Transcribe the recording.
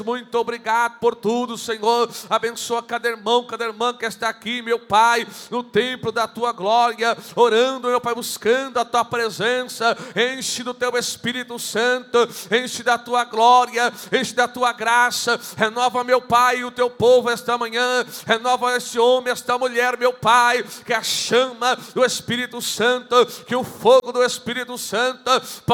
muito obrigado por tudo, Senhor. Abençoa cada irmão, cada irmã que está aqui, meu Pai, no templo da Tua glória, orando, meu Pai, buscando a Tua presença. Enche do Teu Espírito Santo, enche da Tua glória, enche da Tua graça. Renova, meu Pai, o Teu povo esta manhã. Renova esse homem, esta mulher, meu Pai, que a chama do Espírito Santo, que o fogo do Espírito Santo